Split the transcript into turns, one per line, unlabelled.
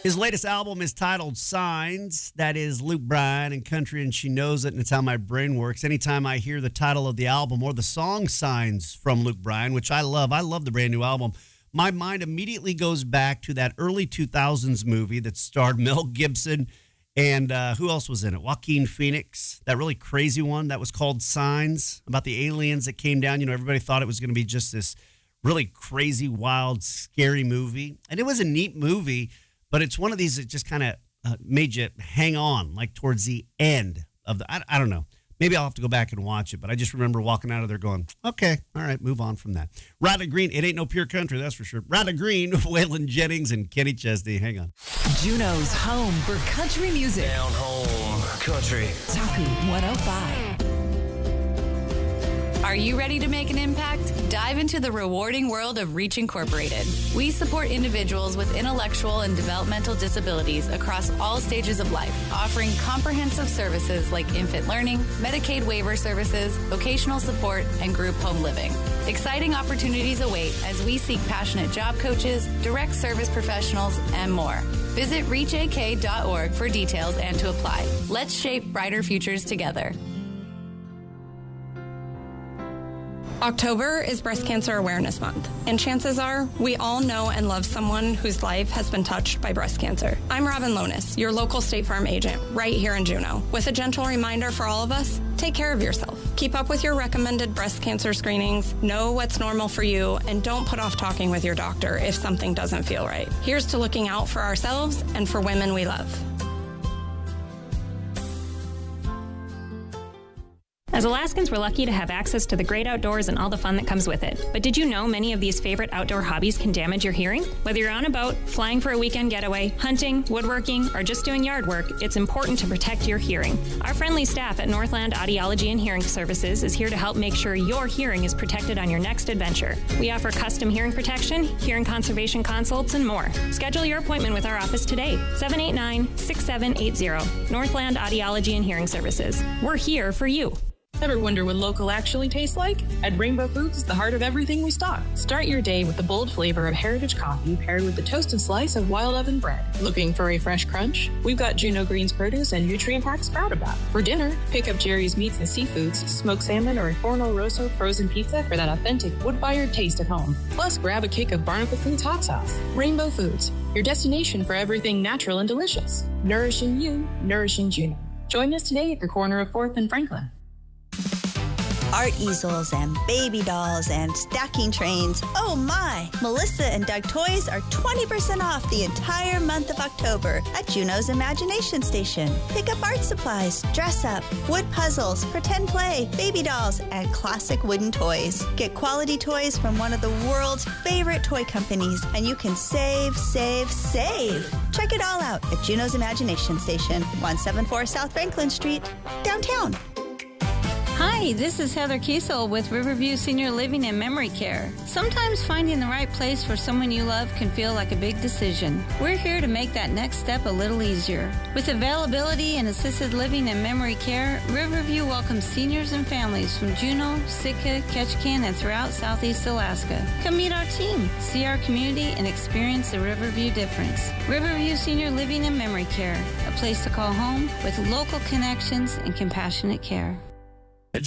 His latest album is titled Signs. That is Luke Bryan and Country, and She Knows It, and it's how my brain works. Anytime I hear the title of the album or the song Signs from Luke Bryan, which I love the brand new album, my mind immediately goes back to that early 2000s movie that starred Mel Gibson and who else was in it? Joaquin Phoenix, that really crazy one that was called Signs, about the aliens that came down. You know, everybody thought it was going to be just this really crazy, wild, scary movie. And it was a neat movie, but it's one of these that just kind of made you hang on, like towards the end of the, I don't know. Maybe I'll have to go back and watch it, but I just remember walking out of there going, okay, all right, move on from that. Riley Green, it ain't no pure country, that's for sure. Riley Green, Waylon Jennings, and Kenny Chesney. Hang on.
Juneau's home for country music.
Down home country.
Taku 105.
Are you ready to make an impact? Dive into the rewarding world of Reach Incorporated. We support individuals with intellectual and developmental disabilities across all stages of life, offering comprehensive services like infant learning, Medicaid waiver services, vocational support, and group home living. Exciting opportunities await as we seek passionate job coaches, direct service professionals, and more. Visit reachak.org for details and to apply. Let's shape brighter futures together.
October is Breast Cancer Awareness Month, and chances are we all know and love someone whose life has been touched by breast cancer. I'm Robin Lonis, your local State Farm agent right here in Juneau, with a gentle reminder for all of us: take care of yourself. Keep up with your recommended breast cancer screenings, know what's normal for you, and don't put off talking with your doctor if something doesn't feel right. Here's to looking out for ourselves and for women we love.
As Alaskans, we're lucky to have access to the great outdoors and all the fun that comes with it. But did you know many of these favorite outdoor hobbies can damage your hearing? Whether you're on a boat, flying for a weekend getaway, hunting, woodworking, or just doing yard work, it's important to protect your hearing. Our friendly staff at Northland Audiology and Hearing Services is here to help make sure your hearing is protected on your next adventure. We offer custom hearing protection, hearing conservation consults, and more. Schedule your appointment with our office today, 789-6780. Northland Audiology and Hearing Services. We're here for you.
Ever wonder what local actually tastes like? At Rainbow Foods is the heart of everything we stock. Start your day with the bold flavor of heritage coffee paired with the toasted slice of wild oven bread. Looking for a fresh crunch? We've got Juneau Greens produce and nutrient-packed sproudabout. For dinner, pick up Jerry's Meats and Seafoods, smoked salmon, or a Forno Rosso frozen pizza for that authentic wood-fired taste at home. Plus, grab a kick of Barnacle Foods hot sauce. Rainbow Foods, your destination for everything natural and delicious. Nourishing you, nourishing Juneau. Join us today at the corner of 4th and Franklin.
Art easels and baby dolls and stacking trains. Oh my! Melissa and Doug Toys are 20% off the entire month of October at Juneau's Imagination Station. Pick up art supplies, dress up, wood puzzles, pretend play, baby dolls, and classic wooden toys. Get quality toys from one of the world's favorite toy companies, and you can save, save, save. Check it all out at Juneau's Imagination Station, 174 South Franklin Street, downtown.
Hi, this is Heather Kiesel with Riverview Senior Living and Memory Care. Sometimes finding the right place for someone you love can feel like a big decision. We're here to make that next step a little easier. With availability in assisted living and memory care, Riverview welcomes seniors and families from Juneau, Sitka, Ketchikan, and throughout Southeast Alaska. Come meet our team, see our community, and experience the Riverview difference. Riverview Senior Living and Memory Care, a place to call home with local connections and compassionate care.